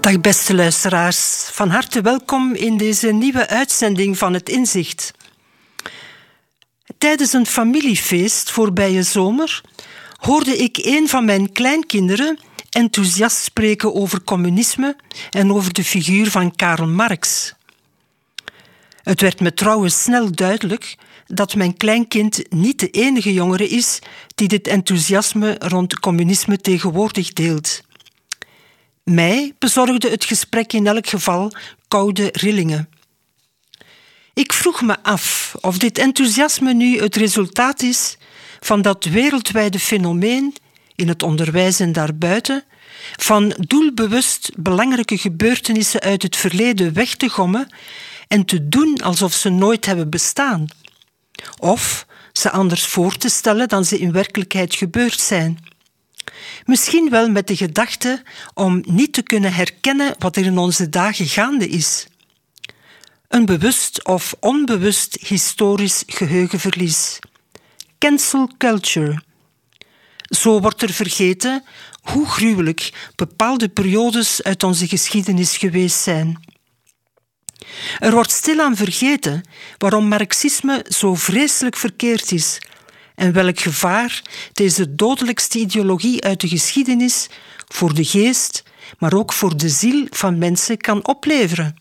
Dag beste luisteraars, van harte welkom in deze nieuwe uitzending van Het Inzicht. Tijdens een familiefeest voorbije zomer hoorde ik een van mijn kleinkinderen enthousiast spreken over communisme en over de figuur van Karl Marx. Het werd me trouwens snel duidelijk dat mijn kleinkind niet de enige jongere is die dit enthousiasme rond communisme tegenwoordig deelt. Mij bezorgde het gesprek in elk geval koude rillingen. Ik vroeg me af of dit enthousiasme nu het resultaat is van dat wereldwijde fenomeen, in het onderwijs en daarbuiten, van doelbewust belangrijke gebeurtenissen uit het verleden weg te gommen en te doen alsof ze nooit hebben bestaan. Of ze anders voor te stellen dan ze in werkelijkheid gebeurd zijn. Misschien wel met de gedachte om niet te kunnen herkennen wat er in onze dagen gaande is. Een bewust of onbewust historisch geheugenverlies. Cancel culture. Zo wordt er vergeten hoe gruwelijk bepaalde periodes uit onze geschiedenis geweest zijn. Er wordt stilaan vergeten waarom marxisme zo vreselijk verkeerd is en welk gevaar deze dodelijkste ideologie uit de geschiedenis voor de geest, maar ook voor de ziel van mensen kan opleveren.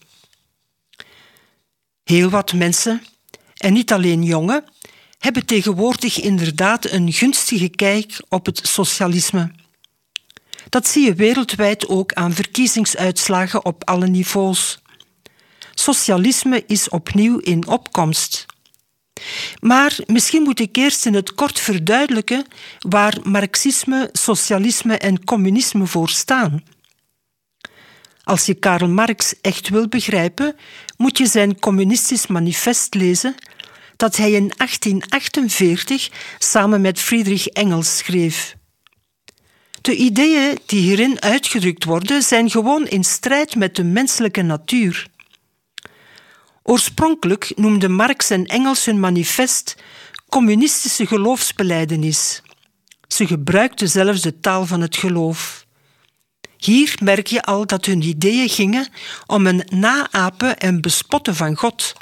Heel wat mensen, en niet alleen jongen, hebben tegenwoordig inderdaad een gunstige kijk op het socialisme. Dat zie je wereldwijd ook aan verkiezingsuitslagen op alle niveaus. Socialisme is opnieuw in opkomst. Maar misschien moet ik eerst in het kort verduidelijken waar marxisme, socialisme en communisme voor staan. Als je Karl Marx echt wil begrijpen, moet je zijn communistisch manifest lezen dat hij in 1848 samen met Friedrich Engels schreef. De ideeën die hierin uitgedrukt worden zijn gewoon in strijd met de menselijke natuur. Oorspronkelijk noemden Marx en Engels hun manifest communistische geloofsbelijdenis. Ze gebruikten zelfs de taal van het geloof. Hier merk je al dat hun ideeën gingen om een naapen en bespotten van God.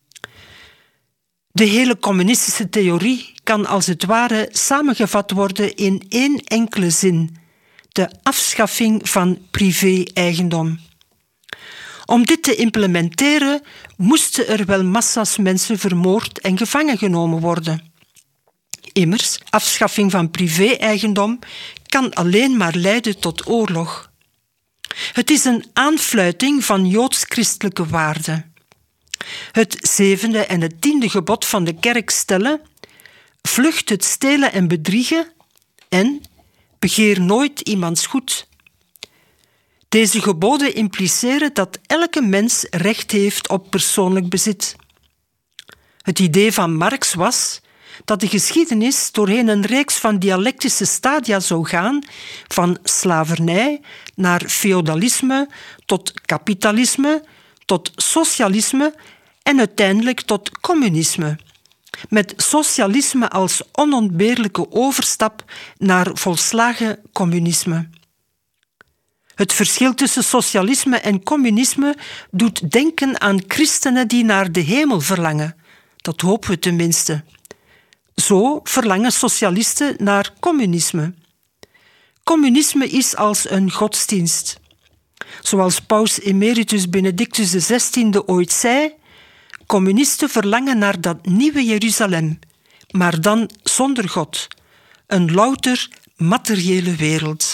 De hele communistische theorie kan als het ware samengevat worden in één enkele zin: de afschaffing van privé-eigendom. Om dit te implementeren moesten er wel massa's mensen vermoord en gevangen genomen worden. Immers, afschaffing van privé-eigendom kan alleen maar leiden tot oorlog. Het is een aanfluiting van joods-christelijke waarden. Het 7e en het 10e gebod van de kerk stellen: vlucht het stelen en bedriegen en begeer nooit iemands goed. Deze geboden impliceren dat elke mens recht heeft op persoonlijk bezit. Het idee van Marx was dat de geschiedenis doorheen een reeks van dialectische stadia zou gaan, van slavernij naar feodalisme, tot kapitalisme, tot socialisme en uiteindelijk tot communisme, met socialisme als onontbeerlijke overstap naar volslagen communisme. Het verschil tussen socialisme en communisme doet denken aan christenen die naar de hemel verlangen. Dat hopen we tenminste. Zo verlangen socialisten naar communisme. Communisme is als een godsdienst. Zoals paus emeritus Benedictus XVI ooit zei: communisten verlangen naar dat nieuwe Jeruzalem, maar dan zonder God. Een louter materiële wereld.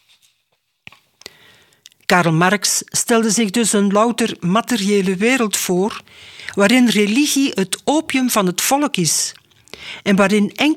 Karl Marx stelde zich dus een louter materiële wereld voor, waarin religie het opium van het volk is en waarin